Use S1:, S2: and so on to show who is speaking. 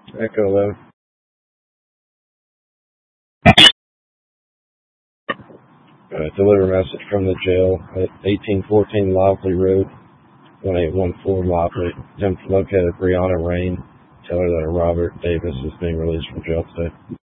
S1: Echo 11. Deliver message from the jail at 1814 Lobley Road, 1814 Lobley. Attempt to locate Brianna Rain. Tell her that Robert Davis is being released from jail today.